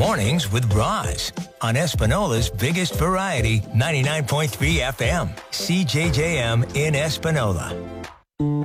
Mornings with Roz on Espinola's biggest variety, 99.3 FM, CJJM in Espinola.